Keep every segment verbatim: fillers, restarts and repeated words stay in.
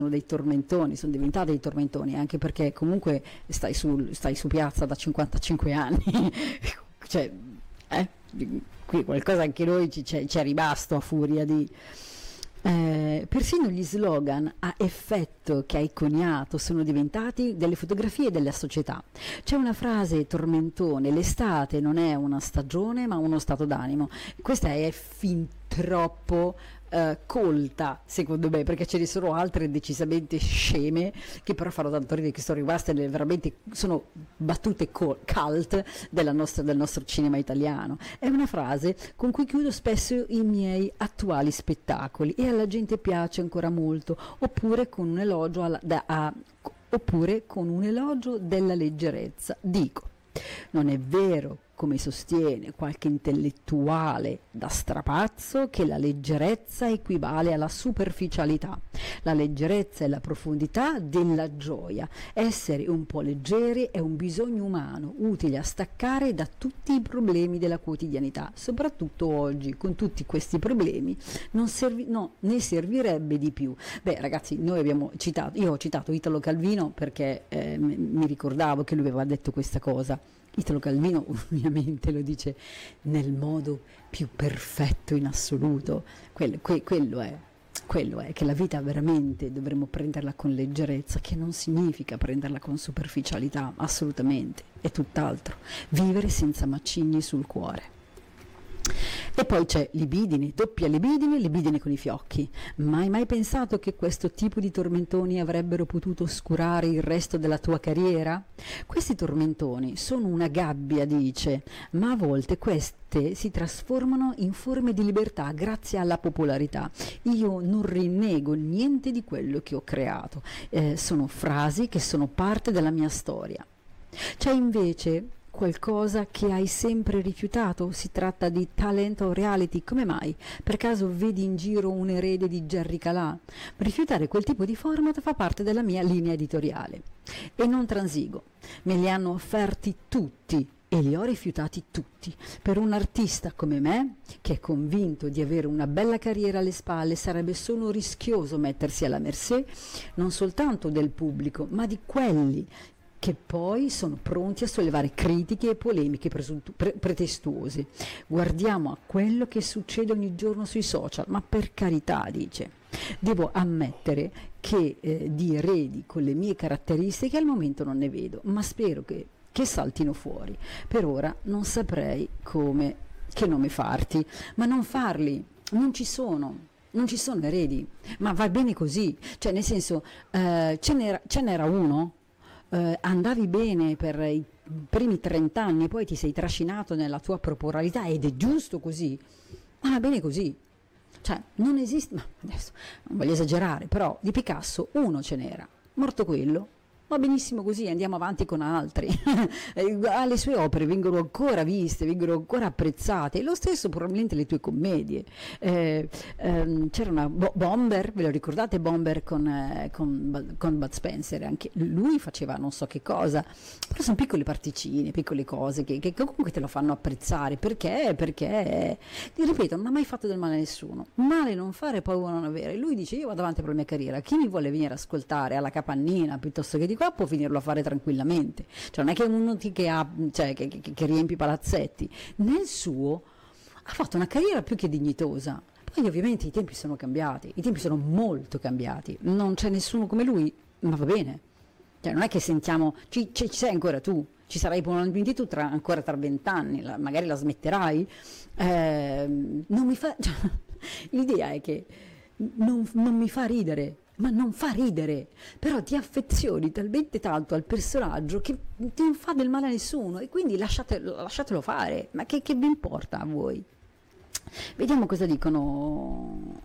dei tormentoni, sono diventati dei tormentoni, anche perché comunque stai su, stai su piazza da cinquantacinque anni, cioè, eh, qui qualcosa anche noi ci, ci è rimasto a furia di... Eh, persino gli slogan a effetto che hai coniato sono diventati delle fotografie della società. C'è una frase tormentone: l'estate non è una stagione ma uno stato d'animo. Questa è fin troppo eh, colta, secondo me, perché ce ne sono altre decisamente sceme che però fanno tanto ridere, che sono rimaste nelle, veramente sono battute cult della nostra, del nostro cinema italiano. È una frase con cui chiudo spesso i miei attuali spettacoli e alla gente piace ancora molto, oppure con un elogio alla, da, a, oppure con un elogio della leggerezza. Dico, non è vero, come sostiene qualche intellettuale da strapazzo, che la leggerezza equivale alla superficialità. La leggerezza è la profondità della gioia. Essere un po' leggeri è un bisogno umano, utile a staccare da tutti i problemi della quotidianità. Soprattutto oggi, con tutti questi problemi, non servi, no, ne servirebbe di più. Beh, ragazzi, noi abbiamo citato, io ho citato Italo Calvino perché eh, mi ricordavo che lui aveva detto questa cosa. Italo Calvino ovviamente lo dice nel modo più perfetto in assoluto. Quello, que, quello è, quello è che la vita veramente dovremmo prenderla con leggerezza, che non significa prenderla con superficialità, assolutamente, è tutt'altro. Vivere senza macigni sul cuore. E poi c'è libidine, doppia libidine, libidine con i fiocchi. Mai mai pensato che questo tipo di tormentoni avrebbero potuto oscurare il resto della tua carriera? Questi tormentoni sono una gabbia, dice, ma a volte queste si trasformano in forme di libertà grazie alla popolarità. Io non rinnego niente di quello che ho creato, eh, sono frasi che sono parte della mia storia. C'è invece qualcosa che hai sempre rifiutato? Si tratta di talent o reality? Come mai? Per caso vedi in giro un erede di Gerry Calà? Rifiutare quel tipo di format fa parte della mia linea editoriale e non transigo. Me li hanno offerti tutti e li ho rifiutati tutti. Per un artista come me, che è convinto di avere una bella carriera alle spalle, sarebbe solo rischioso mettersi alla mercé non soltanto del pubblico, ma di quelli che poi sono pronti a sollevare critiche e polemiche presuntu- pre- pretestuose. Guardiamo a quello che succede ogni giorno sui social, ma per carità, dice. Devo ammettere che eh, di eredi con le mie caratteristiche al momento non ne vedo, ma spero che, che saltino fuori. Per ora non saprei come, che nome farti, ma non farli, non ci sono. Non ci sono eredi, ma va bene così. Cioè, nel senso, eh, ce n'era, ce n'era uno. Uh, andavi bene per i primi trent'anni, poi ti sei trascinato nella tua popolarità ed è giusto così, ma va bene così. Cioè, non esiste, ma adesso non voglio esagerare, però di Picasso uno ce n'era, morto quello, va benissimo così, andiamo avanti con altri. Le sue opere vengono ancora viste, vengono ancora apprezzate, e lo stesso probabilmente le tue commedie. Eh, ehm, c'era una Bo- Bomber, ve lo ricordate Bomber con, eh, con, con Bud Spencer? Anche lui faceva non so che cosa, però sono piccole particine, piccole cose che, che comunque te lo fanno apprezzare. Perché? Perché, ti ripeto, non ha mai fatto del male a nessuno. Male non fare, paura non avere. Lui dice: io vado avanti per la mia carriera, chi mi vuole venire a ascoltare alla capannina piuttosto che di qua può finirlo a fare tranquillamente. Cioè, non è che uno che, ha, cioè, che, che, che riempie i palazzetti. Nel suo ha fatto una carriera più che dignitosa. Poi ovviamente i tempi sono cambiati, i tempi sono molto cambiati, non c'è nessuno come lui, ma va bene. Cioè, non è che sentiamo, ci, ci sei ancora tu, ci sarai probabilmente tu tra, ancora tra vent'anni, la, magari la smetterai. Eh, non mi fa, cioè, l'idea è che non, non mi fa ridere, ma non fa ridere, però ti affezioni talmente tanto al personaggio che non fa del male a nessuno, e quindi lasciate, lasciatelo fare. Ma che, che vi importa a voi? Vediamo cosa dicono.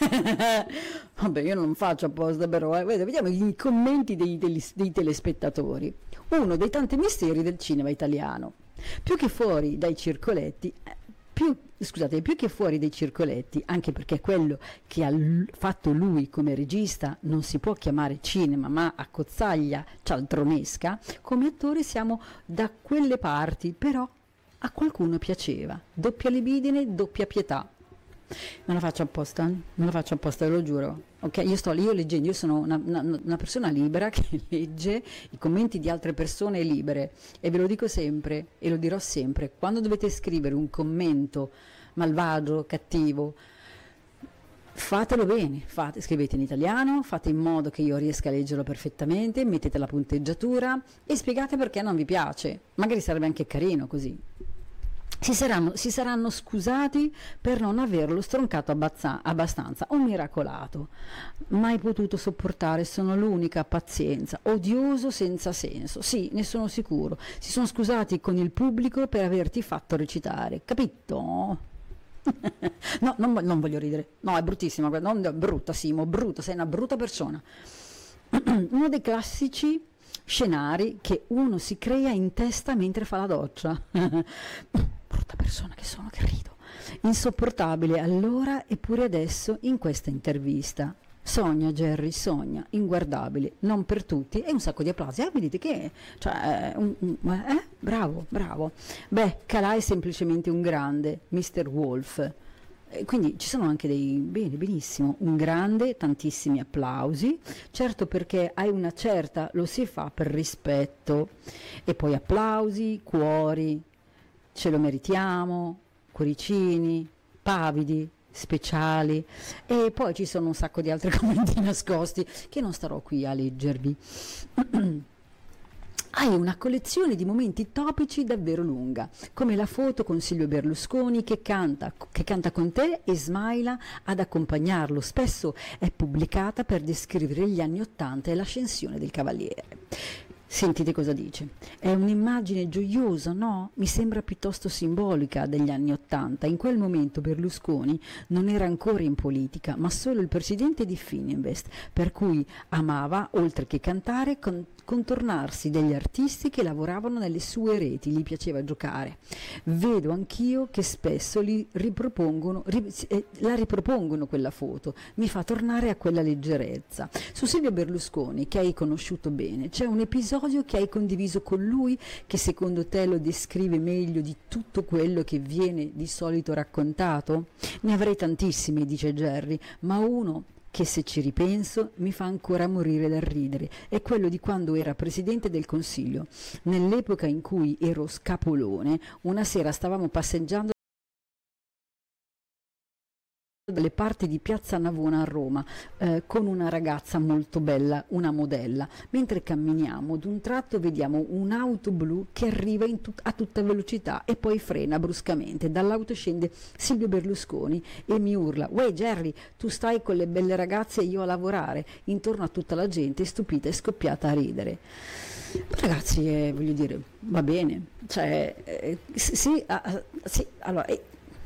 Vabbè, io non faccio apposta, però eh. Vediamo i commenti dei, dei, dei telespettatori. Uno dei tanti misteri del cinema italiano, più che fuori dai circoletti, più, scusate, più che fuori dai circoletti, anche perché quello che ha l- fatto lui come regista non si può chiamare cinema, ma accozzaglia cialtronesca, come attore siamo da quelle parti, però a qualcuno piaceva. Doppia libidine, doppia pietà. Non la faccio apposta, non la faccio apposta, ve lo giuro. Ok, io sto lì, io leggendo, io sono una, una- una persona libera che legge i commenti di altre persone libere e ve lo dico sempre e lo dirò sempre, quando dovete scrivere un commento malvagio, cattivo, fatelo bene, fate, scrivete in italiano, fate in modo che io riesca a leggerlo perfettamente, mettete la punteggiatura e spiegate perché non vi piace, magari sarebbe anche carino così. Si saranno, si saranno scusati per non averlo stroncato abbazza- abbastanza, o miracolato. Mai potuto sopportare, sono l'unica pazienza, odioso senza senso. Sì, ne sono sicuro. Si sono scusati con il pubblico per averti fatto recitare, capito? No, non, vo- non voglio ridere. No, è bruttissima, guarda, non, è brutta, Simo, brutta, sei una brutta persona. Uno dei classici scenari che uno si crea in testa mentre fa la doccia. Brutta persona che sono, che rido. Insopportabile allora eppure adesso in questa intervista. Sogna Jerry, sogna, inguardabile, non per tutti e un sacco di applausi. Ah, vedete che? Cioè, un- un- eh? Bravo, bravo. Beh, Calà è semplicemente un grande, mister Wolf. E quindi ci sono anche dei bene, benissimo, un grande, tantissimi applausi, certo perché hai una certa, lo si fa per rispetto, e poi applausi, cuori, ce lo meritiamo, cuoricini, pavidi, speciali, e poi ci sono un sacco di altri commenti nascosti che non starò qui a leggervi. Hai una collezione di momenti topici davvero lunga, come la foto con Silvio Berlusconi che canta, che canta con te e smaila ad accompagnarlo. Spesso è pubblicata per descrivere gli anni Ottanta e l'ascensione del Cavaliere. Sentite cosa dice. È un'immagine gioiosa, no? Mi sembra piuttosto simbolica degli anni Ottanta. In quel momento Berlusconi non era ancora in politica, ma solo il presidente di Fininvest, per cui amava, oltre che cantare, con- contornarsi degli artisti che lavoravano nelle sue reti, gli piaceva giocare. Vedo anch'io che spesso li ripropongono, ri- eh, la ripropongono quella foto, mi fa tornare a quella leggerezza. Su Silvio Berlusconi, che hai conosciuto bene, c'è un episodio che hai condiviso con lui che secondo te lo descrive meglio di tutto quello che viene di solito raccontato? Ne avrei tantissimi, dice Jerry, ma uno che se ci ripenso mi fa ancora morire dal ridere, è quello di quando era Presidente del Consiglio. Nell'epoca in cui ero scapolone, una sera stavamo passeggiando dalle parti di Piazza Navona a Roma eh, con una ragazza molto bella, una modella. Mentre camminiamo, d'un tratto vediamo un'auto blu che arriva in tut- a tutta velocità e poi frena bruscamente. Dall'auto scende Silvio Berlusconi e mi urla: "Uè Jerry, tu stai con le belle ragazze e io a lavorare". Intorno a tutta la gente stupita e scoppiata a ridere. Ragazzi, eh, voglio dire, va bene, cioè, eh, sì, sì, ah, ah, sì, allora, eh,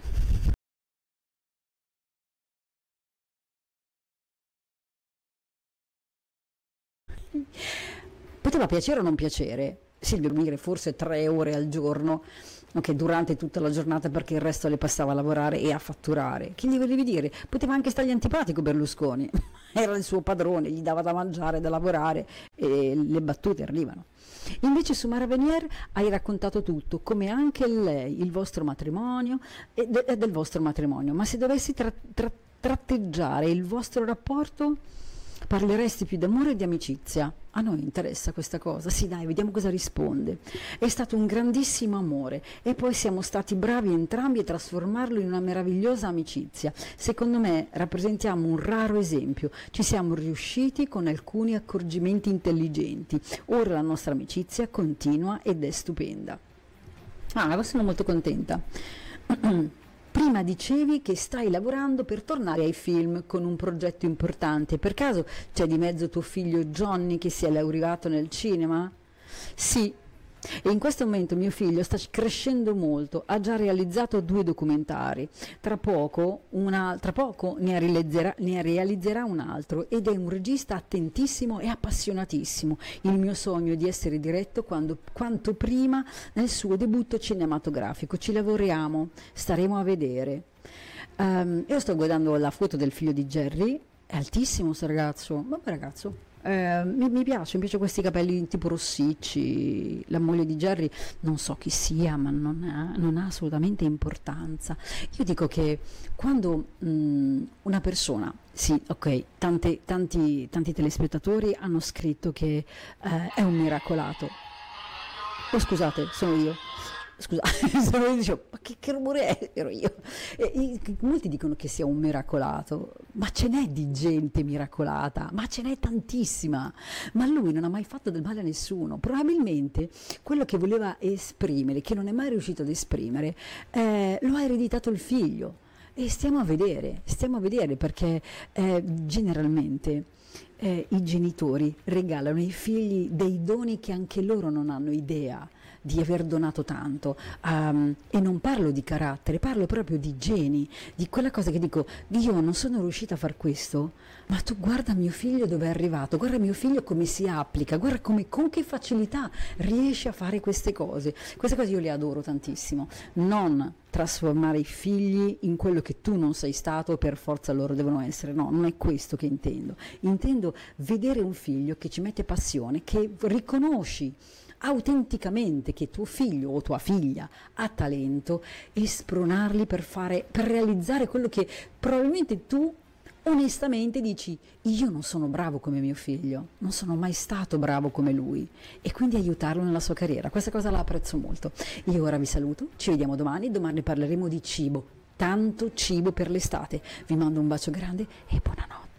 poteva piacere o non piacere. Silvio dormire forse tre ore al giorno, ok, durante tutta la giornata perché il resto le passava a lavorare e a fatturare. Che gli volevi dire? Poteva anche stargli antipatico Berlusconi, era il suo padrone, gli dava da mangiare, da lavorare e le battute arrivano. Invece su Mara Venier hai raccontato tutto, come anche lei, il vostro matrimonio e de- e del vostro matrimonio, ma se dovessi tra- tra- tratteggiare il vostro rapporto, parleresti più d'amore e di amicizia? A noi interessa questa cosa, sì dai, vediamo cosa risponde. È stato un grandissimo amore e poi siamo stati bravi entrambi a trasformarlo in una meravigliosa amicizia. Secondo me rappresentiamo un raro esempio, ci siamo riusciti con alcuni accorgimenti intelligenti. Ora la nostra amicizia continua ed è stupenda. Ah, ora sono molto contenta. Prima dicevi che stai lavorando per tornare ai film con un progetto importante. Per caso c'è di mezzo tuo figlio Johnny che si è laureato nel cinema? Sì. E in questo momento mio figlio sta crescendo molto, ha già realizzato due documentari, tra poco, una, tra poco ne, realizzerà, ne realizzerà un altro ed è un regista attentissimo e appassionatissimo. Il mio sogno è di essere diretto quando, quanto prima nel suo debutto cinematografico. Ci lavoriamo, staremo a vedere. Um, io sto guardando la foto del figlio di Jerry. È altissimo sto ragazzo, vabbè ragazzo. Eh, mi, mi piace, mi piace questi capelli tipo rossicci. La moglie di Jerry non so chi sia, ma non ha, non ha assolutamente importanza. Io dico che quando mh, una persona, sì, ok, tante- tanti, tanti telespettatori hanno scritto che eh, è un miracolato. Oh, scusate, sono io. Scusa, sono io, dicevo, ma che, che rumore è? Ero io. E, i- molti dicono che sia un miracolato, ma ce n'è di gente miracolata, ma ce n'è tantissima. Ma lui non ha mai fatto del male a nessuno. Probabilmente quello che voleva esprimere, che non è mai riuscito ad esprimere, eh, lo ha ereditato il figlio. E stiamo a vedere, stiamo a vedere perché eh, generalmente eh, i genitori regalano ai figli dei doni che anche loro non hanno idea di aver donato tanto. Um, e non parlo di carattere, parlo proprio di geni, di quella cosa che dico, io non sono riuscita a far questo, ma tu guarda mio figlio dove è arrivato, guarda mio figlio come si applica, guarda come, con che facilità riesce a fare queste cose. Queste cose io le adoro tantissimo. Non trasformare i figli in quello che tu non sei stato, per forza loro devono essere. No, non è questo che intendo. Intendo vedere un figlio che ci mette passione, che riconosci autenticamente che tuo figlio o tua figlia ha talento, e spronarli per fare, per realizzare quello che probabilmente tu onestamente dici, io non sono bravo come mio figlio, non sono mai stato bravo come lui, e quindi aiutarlo nella sua carriera. Questa cosa la apprezzo molto. Io ora vi saluto, ci vediamo domani, domani parleremo di cibo, tanto cibo per l'estate. Vi mando un bacio grande e buonanotte.